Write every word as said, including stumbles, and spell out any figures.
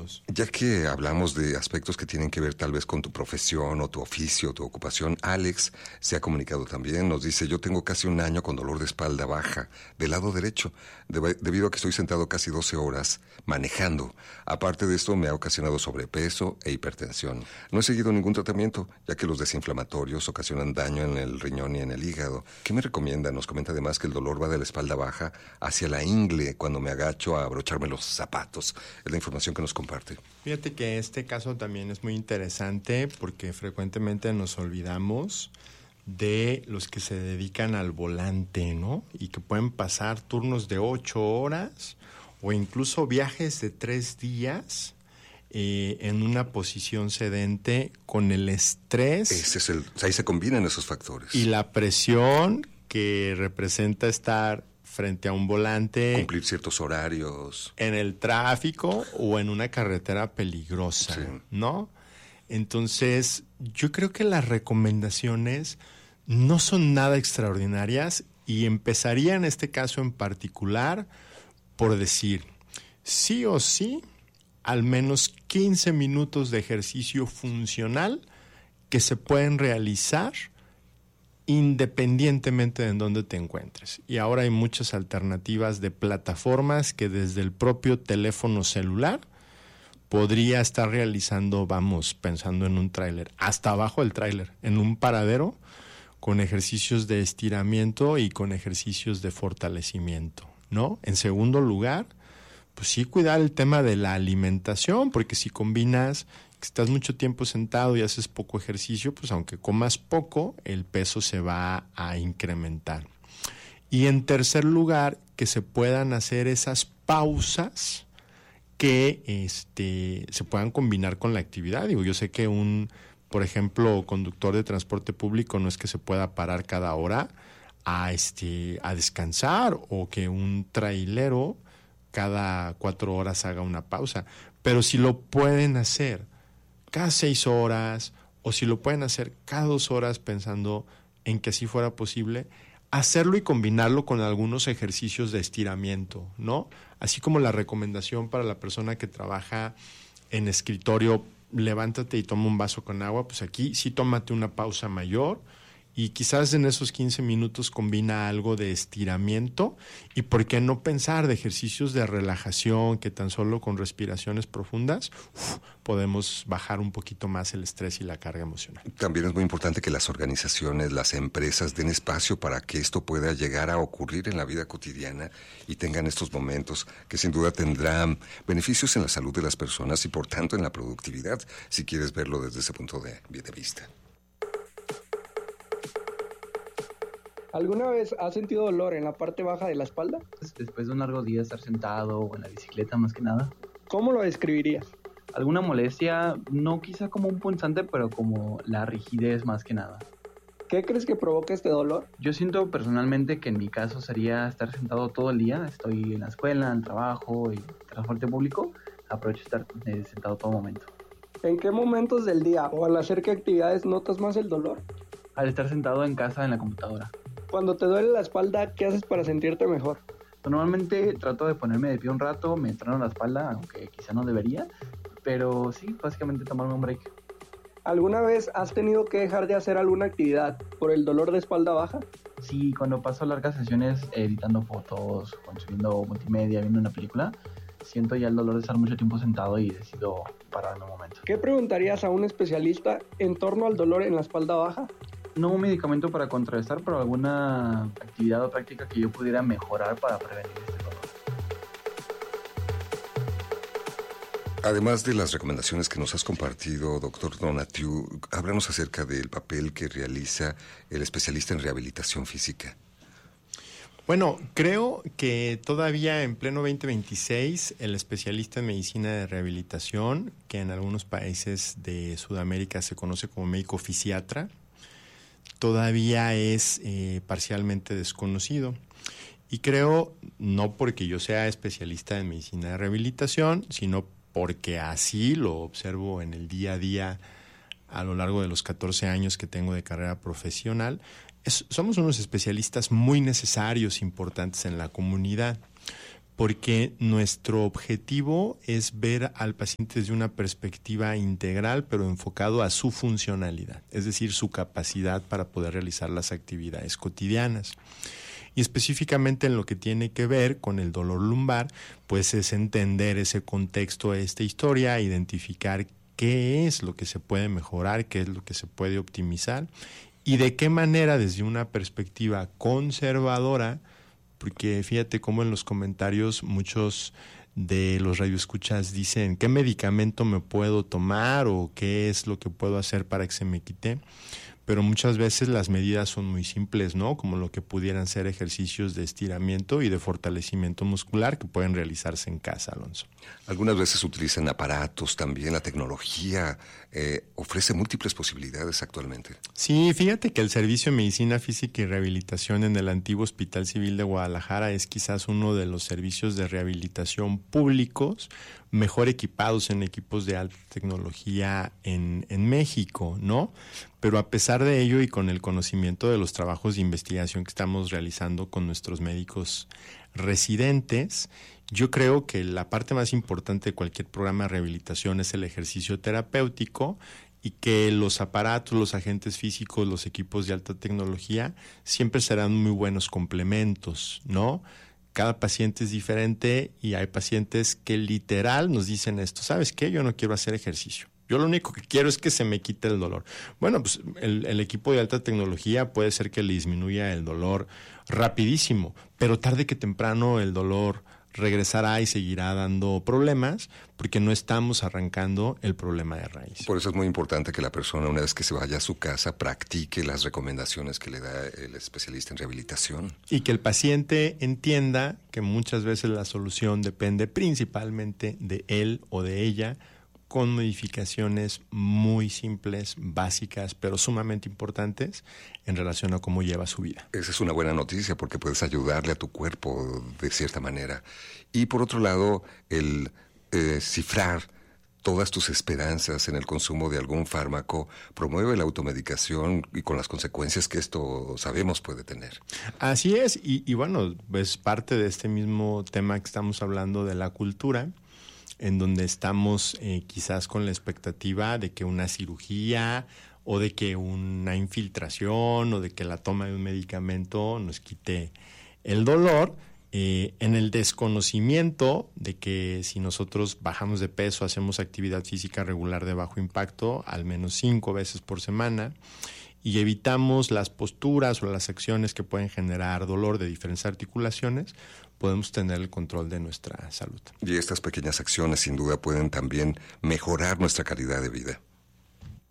amigos. Ya que hablamos de aspectos que tienen que ver tal vez con tu profesión o tu oficio, tu ocupación, Alex se ha comunicado también, nos dice, yo tengo casi un año con dolor de espalda baja, del lado derecho, de, debido a que estoy sentado casi doce horas manejando. Aparte de esto, me ha ocasionado sobrepeso e hipertensión. No he seguido ningún tratamiento, ya que los desinflamatorios ocasionan daño en el riñón y en el hígado. ¿Qué me recomienda? Nos comenta además que el dolor va de la espalda baja hacia la ingle cuando me agacho a abrocharme los zapatos. Es la información que nos comparte. Fíjate que este caso también es muy interesante porque frecuentemente nos olvidamos de los que se dedican al volante, ¿no? Y que pueden pasar turnos de ocho horas o incluso viajes de tres días eh, en una posición sedente con el estrés. Ese es el, o sea, ahí se combinan esos factores. Y la presión que representa estar frente a un volante, cumplir ciertos horarios, en el tráfico o en una carretera peligrosa, sí, ¿no? Entonces, yo creo que las recomendaciones no son nada extraordinarias y empezaría en este caso en particular por decir, sí o sí, al menos quince minutos de ejercicio funcional que se pueden realizar independientemente de en dónde te encuentres. Y ahora hay muchas alternativas de plataformas que desde el propio teléfono celular podría estar realizando, vamos, pensando en un tráiler, hasta abajo del tráiler, en un paradero, con ejercicios de estiramiento y con ejercicios de fortalecimiento, ¿no? En segundo lugar, pues sí cuidar el tema de la alimentación, porque si combinas que estás mucho tiempo sentado y haces poco ejercicio, pues aunque comas poco, el peso se va a incrementar. Y en tercer lugar, que se puedan hacer esas pausas que este, se puedan combinar con la actividad. Digo, yo sé que un, por ejemplo, conductor de transporte público no es que se pueda parar cada hora a, este, a descansar, o que un trailero cada cuatro horas haga una pausa. Pero si lo pueden hacer cada seis horas, o si lo pueden hacer cada dos horas pensando en que así fuera posible, hacerlo y combinarlo con algunos ejercicios de estiramiento, ¿no? Así como la recomendación para la persona que trabaja en escritorio, levántate y toma un vaso con agua, pues aquí sí tómate una pausa mayor y quizás en esos quince minutos combina algo de estiramiento, y por qué no pensar de ejercicios de relajación que tan solo con respiraciones profundas uf, podemos bajar un poquito más el estrés y la carga emocional. También es muy importante que las organizaciones, las empresas den espacio para que esto pueda llegar a ocurrir en la vida cotidiana y tengan estos momentos que sin duda tendrán beneficios en la salud de las personas y por tanto en la productividad, si quieres verlo desde ese punto de, de vista. ¿Alguna vez has sentido dolor en la parte baja de la espalda? Después de un largo día estar sentado o en la bicicleta más que nada. ¿Cómo lo describirías? Alguna molestia, no quizá como un punzante, pero como la rigidez más que nada. ¿Qué crees que provoca este dolor? Yo siento personalmente que en mi caso sería estar sentado todo el día. Estoy en la escuela, en el trabajo y transporte público. Aprovecho estar eh, sentado todo momento. ¿En qué momentos del día o al hacer qué actividades notas más el dolor? Al estar sentado en casa en la computadora. Cuando te duele la espalda, ¿qué haces para sentirte mejor? Normalmente trato de ponerme de pie un rato, me entreno la espalda, aunque quizá no debería, pero sí, básicamente tomarme un break. ¿Alguna vez has tenido que dejar de hacer alguna actividad por el dolor de espalda baja? Sí, cuando paso largas sesiones editando fotos, consumiendo multimedia, viendo una película, siento ya el dolor de estar mucho tiempo sentado y decido pararme un momento. ¿Qué preguntarías a un especialista en torno al dolor en la espalda baja? No un medicamento para contrarrestar, pero alguna actividad o práctica que yo pudiera mejorar para prevenir este dolor. Además de las recomendaciones que nos has compartido, doctor Donatiu, háblanos acerca del papel que realiza el especialista en rehabilitación física. Bueno, creo que todavía en pleno veinte veintiséis el especialista en medicina de rehabilitación, que en algunos países de Sudamérica se conoce como médico fisiatra, todavía es eh, parcialmente desconocido. Y creo, no porque yo sea especialista en medicina de rehabilitación, sino porque así lo observo en el día a día a lo largo de los catorce años que tengo de carrera profesional, es, somos unos especialistas muy necesarios, importantes en la comunidad. porque nuestro objetivo es ver al paciente desde una perspectiva integral, pero enfocado a su funcionalidad, es decir, su capacidad para poder realizar las actividades cotidianas. Y específicamente en lo que tiene que ver con el dolor lumbar, pues es entender ese contexto de esta historia, identificar qué es lo que se puede mejorar, qué es lo que se puede optimizar y de qué manera desde una perspectiva conservadora, porque fíjate cómo en los comentarios muchos de los radioescuchas dicen ¿qué medicamento me puedo tomar o qué es lo que puedo hacer para que se me quite? Pero muchas veces las medidas son muy simples, ¿no? Como lo que pudieran ser ejercicios de estiramiento y de fortalecimiento muscular que pueden realizarse en casa, Alonso. Algunas veces utilizan aparatos también, la tecnología eh, ofrece múltiples posibilidades actualmente. Sí, fíjate que el Servicio de Medicina Física y Rehabilitación en el antiguo Hospital Civil de Guadalajara es quizás uno de los servicios de rehabilitación públicos mejor equipados en equipos de alta tecnología en, en México, ¿no? Pero a pesar de ello y con el conocimiento de los trabajos de investigación que estamos realizando con nuestros médicos residentes, yo creo que la parte más importante de cualquier programa de rehabilitación es el ejercicio terapéutico y que los aparatos, los agentes físicos, los equipos de alta tecnología siempre serán muy buenos complementos, ¿no? Cada paciente es diferente y hay pacientes que literal nos dicen esto, ¿sabes qué? Yo no quiero hacer ejercicio. Yo lo único que quiero es que se me quite el dolor. Bueno, pues el, el equipo de alta tecnología puede ser que le disminuya el dolor rapidísimo, pero tarde que temprano el dolor regresará y seguirá dando problemas porque no estamos arrancando el problema de raíz. Por eso es muy importante que la persona, una vez que se vaya a su casa, practique las recomendaciones que le da el especialista en rehabilitación. Y que el paciente entienda que muchas veces la solución depende principalmente de él o de ella, con modificaciones muy simples, básicas, pero sumamente importantes en relación a cómo lleva su vida. Esa es una buena noticia porque puedes ayudarle a tu cuerpo de cierta manera. Y por otro lado, el eh, cifrar todas tus esperanzas en el consumo de algún fármaco promueve la automedicación y con las consecuencias que esto sabemos puede tener. Así es, y, y bueno, es parte de este mismo tema que estamos hablando de la cultura, en donde estamos eh, quizás con la expectativa de que una cirugía o de que una infiltración o de que la toma de un medicamento nos quite el dolor, eh, en el desconocimiento de que si nosotros bajamos de peso, hacemos actividad física regular de bajo impacto, al menos cinco veces por semana, y evitamos las posturas o las acciones que pueden generar dolor de diferentes articulaciones, podemos tener el control de nuestra salud. Y estas pequeñas acciones sin duda pueden también mejorar nuestra calidad de vida.